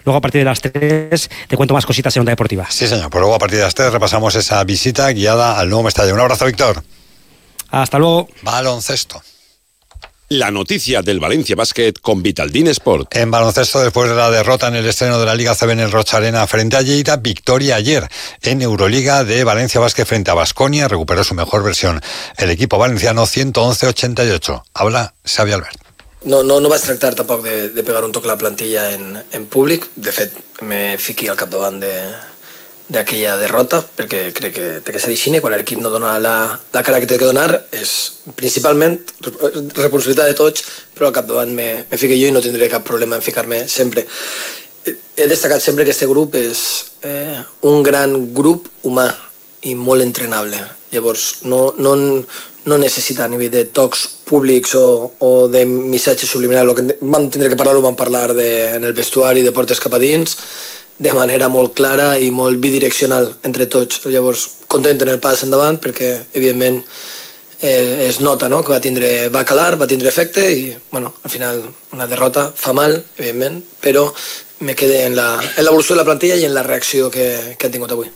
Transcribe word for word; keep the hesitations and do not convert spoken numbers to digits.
Luego a partir de las tres te cuento más cositas en Onda Deportiva. Sí, señor, pues luego a partir de las tres repasamos esa visita guiada al nuevo Mestalla. Un abrazo, Víctor. Hasta luego. Baloncesto. La noticia del Valencia Basket con Vitaldin Sport. En baloncesto, después de la derrota en el estreno de la Liga C B en el Rocha Arena frente a Lleida, victoria ayer en Euroliga de Valencia Basket frente a Baskonia, recuperó su mejor versión. El equipo valenciano ciento once a ochenta y ocho. Habla Xavi Albert. No, no, no vaig tractar tampoc de, de pegar un toc a la plantilla en, en públic. De fet, me fiqui al capdavant de, d'aquella derrota, perquè crec que té que ser així, quan l'equip no dona la, la cara que té que donar, és principalment responsabilitat de tots, però al capdavant me, me fique jo i no tindré cap problema en ficar-me sempre. He destacat sempre que aquest grup és eh, un gran grup humà i molt entrenable. Llavors, no, no, no necessita a nivell de tocs públics o, o de missatges subliminals. El que vam tindre que parlar ho vam parlar de, en el vestuari de portes cap a dins, de manera molt clara i molt bidireccional entre tots. Llavors, content en el pas endavant perquè, evidentment, eh, es nota, no?, que va tindre, va calar, va tindre efecte i, bueno, al final una derrota fa mal, evidentment, però me quedé en la, en l'evolució de la plantilla i en la reacció que, que han tingut avui.